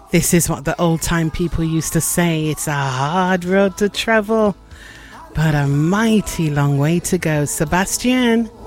This is what the old time people used to say. It's a hard road to travel, but a mighty long way to go. Sebastian.